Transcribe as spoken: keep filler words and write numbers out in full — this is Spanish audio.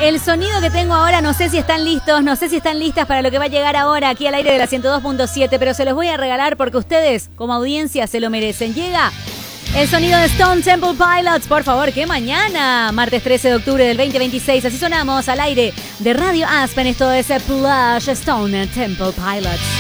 El sonido que tengo ahora, no sé si están listos, no sé si están listas para lo que va a llegar ahora aquí al aire de la ciento dos punto siete, pero se los voy a regalar porque ustedes, como audiencia, se lo merecen. Llega el sonido de Stone Temple Pilots, por favor, que mañana, martes trece de octubre del veinte veintiséis, así sonamos al aire de Radio Aspen. Esto es Plush Stone Temple Pilots.